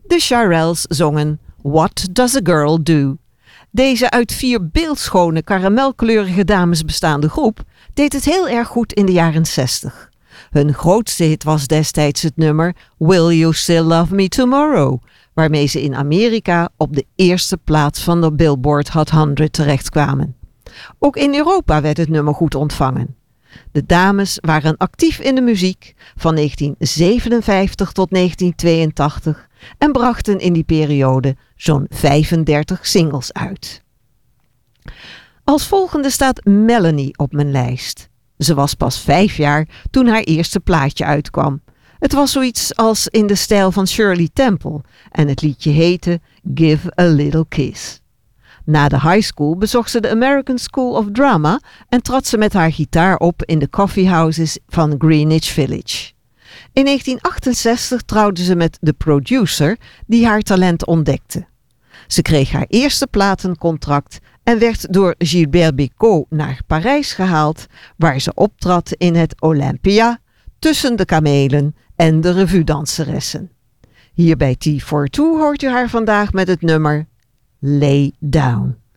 De Shirelles zongen What Does a Girl Do? Deze uit 4 beeldschone karamelkleurige dames bestaande groep deed het heel erg goed in de jaren 60. Hun grootste hit was destijds het nummer Will You Still Love Me Tomorrow, waarmee ze in Amerika op de eerste plaats van de Billboard Hot 100 terechtkwamen. Ook in Europa werd het nummer goed ontvangen. De dames waren actief in de muziek van 1957 tot 1982 en brachten in die periode zo'n 35 singles uit. Als volgende staat Melanie op mijn lijst. Ze was pas 5 jaar toen haar eerste plaatje uitkwam. Het was zoiets als in de stijl van Shirley Temple en het liedje heette Give a Little Kiss. Na de high school bezocht ze de American School of Drama en trad ze met haar gitaar op in de coffeehouses van Greenwich Village. In 1968 trouwde ze met de producer die haar talent ontdekte. Ze kreeg haar eerste platencontract en werd door Gilbert Bécaud naar Parijs gehaald, waar ze optrad in het Olympia, tussen de kamelen en de revue-danseressen. Hier bij T42 hoort u haar vandaag met het nummer Lay Down.